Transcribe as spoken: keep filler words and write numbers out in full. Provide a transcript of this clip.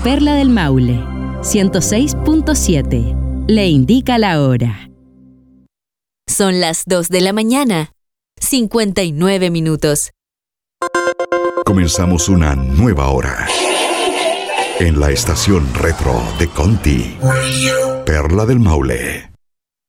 Perla del Maule, ciento seis punto siete. Le indica la hora. Son las dos de la mañana, cincuenta y nueve minutos. Comenzamos una nueva hora en la estación retro de Conti. Perla del Maule.